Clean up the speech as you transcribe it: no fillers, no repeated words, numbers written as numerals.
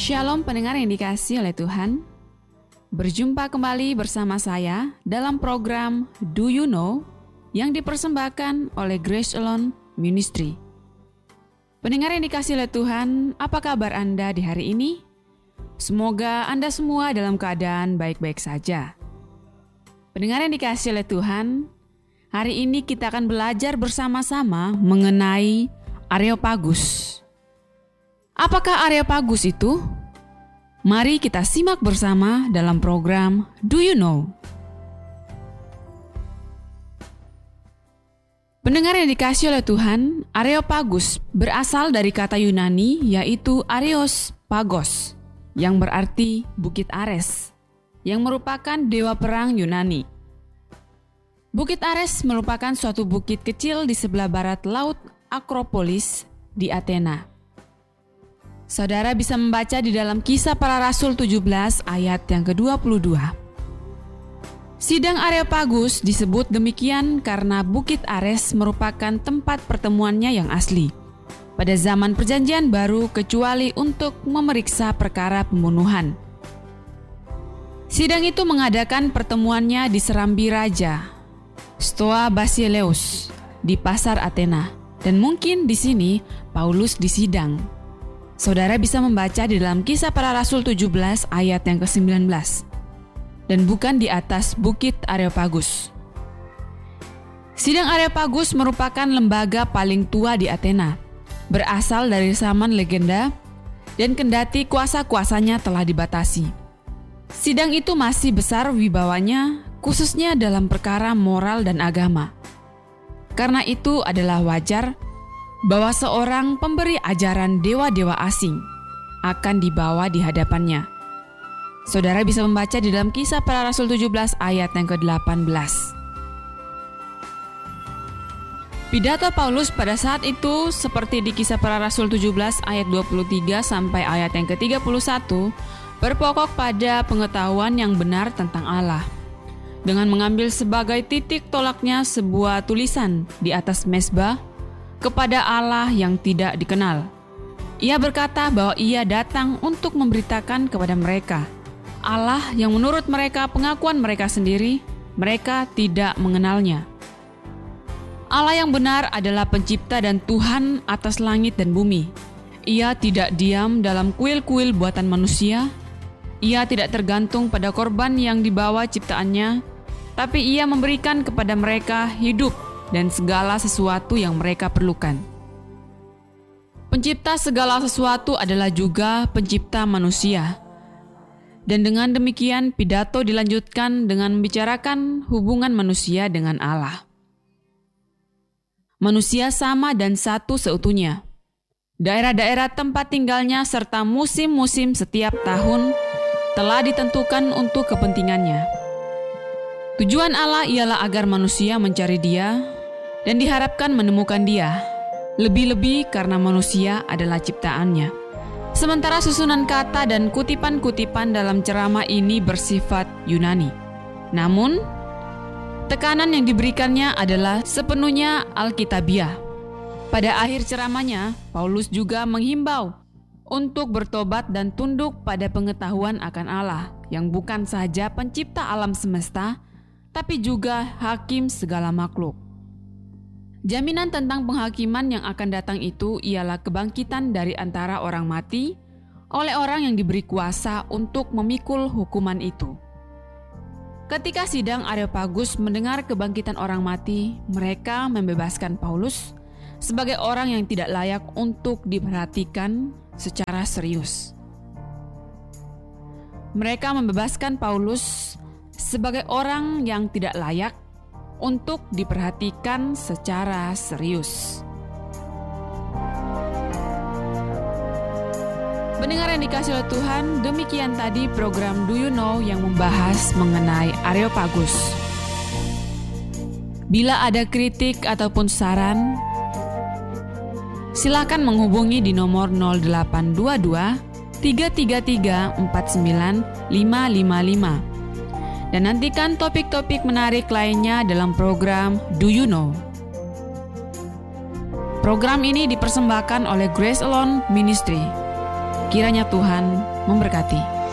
Shalom pendengar yang dikasihi oleh Tuhan. Berjumpa kembali bersama saya dalam program Do You Know yang dipersembahkan oleh Grace Alone Ministry. Pendengar yang dikasihi oleh Tuhan, apa kabar Anda di hari ini? Semoga Anda semua dalam keadaan baik-baik saja. Pendengar yang dikasihi oleh Tuhan, hari ini kita akan belajar bersama-sama mengenai Areopagus. Apakah Areopagus itu? Mari kita simak bersama dalam program Do You Know? Pendengar yang dikasihi oleh Tuhan, Areopagus berasal dari kata Yunani yaitu Areos Pagos, yang berarti Bukit Ares, yang merupakan dewa perang Yunani. Bukit Ares merupakan suatu bukit kecil di sebelah barat Laut Akropolis di Athena. Saudara bisa membaca di dalam Kisah Para Rasul 17 ayat yang ke-22. Sidang Areopagus disebut demikian karena Bukit Ares merupakan tempat pertemuannya yang asli pada zaman Perjanjian Baru kecuali untuk memeriksa perkara pembunuhan. Sidang itu mengadakan pertemuannya di Serambi Raja, Stoa Basileus, di Pasar Athena, dan mungkin di sini Paulus disidang. Saudara bisa membaca di dalam Kisah Para Rasul 17 ayat yang ke-19. Dan bukan di atas Bukit Areopagus. Sidang Areopagus merupakan lembaga paling tua di Athena, berasal dari zaman legenda, dan kendati kuasa-kuasanya telah dibatasi. Sidang itu masih besar wibawanya, khususnya dalam perkara moral dan agama. Karena itu adalah wajar bahwa seorang pemberi ajaran dewa-dewa asing akan dibawa di hadapannya. Saudara bisa membaca di dalam Kisah Para Rasul 17 ayat yang ke-18. Pidato Paulus pada saat itu seperti di Kisah Para Rasul 17 ayat 23 sampai ayat yang ke-31 berpokok pada pengetahuan yang benar tentang Allah. Dengan mengambil sebagai titik tolaknya sebuah tulisan di atas mezbah kepada Allah yang tidak dikenal. Ia berkata bahwa ia datang untuk memberitakan kepada mereka Allah yang menurut mereka pengakuan mereka sendiri, mereka tidak mengenalnya. Allah yang benar adalah pencipta dan Tuhan atas langit dan bumi. Ia tidak diam dalam kuil-kuil buatan manusia. Ia tidak tergantung pada korban yang dibawa ciptaannya, tapi ia memberikan kepada mereka hidup dan segala sesuatu yang mereka perlukan. Pencipta segala sesuatu adalah juga pencipta manusia. Dan dengan demikian pidato dilanjutkan dengan membicarakan hubungan manusia dengan Allah. Manusia sama dan satu seutuhnya. Daerah-daerah tempat tinggalnya serta musim-musim setiap tahun telah ditentukan untuk kepentingannya. Tujuan Allah ialah agar manusia mencari Dia dan diharapkan menemukan Dia, lebih-lebih karena manusia adalah ciptaannya. Sementara susunan kata dan kutipan-kutipan dalam ceramah ini bersifat Yunani. Namun, tekanan yang diberikannya adalah sepenuhnya Alkitabiah. Pada akhir ceramahnya, Paulus juga menghimbau untuk bertobat dan tunduk pada pengetahuan akan Allah, yang bukan saja pencipta alam semesta, tapi juga hakim segala makhluk. Jaminan tentang penghakiman yang akan datang itu ialah kebangkitan dari antara orang mati oleh orang yang diberi kuasa untuk memikul hukuman itu. Ketika sidang Areopagus mendengar kebangkitan orang mati, mereka membebaskan Paulus sebagai orang yang tidak layak untuk diperhatikan secara serius. Mereka membebaskan Paulus sebagai orang yang tidak layak untuk diperhatikan secara serius. Pendengar yang dikasihi oleh Tuhan, demikian tadi program Do You Know yang membahas mengenai Areopagus. Bila ada kritik ataupun saran, silakan menghubungi di nomor 0822 333 49 555. Dan nantikan topik-topik menarik lainnya dalam program Do You Know? Program ini dipersembahkan oleh Grace Alone Ministry. Kiranya Tuhan memberkati.